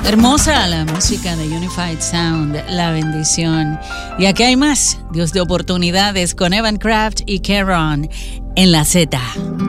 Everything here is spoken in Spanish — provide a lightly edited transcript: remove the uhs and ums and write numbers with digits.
Hermosa la música de Unified Sound, la bendición. Y aquí hay más, Dios de oportunidades con Evan Craft y Caron en la Z.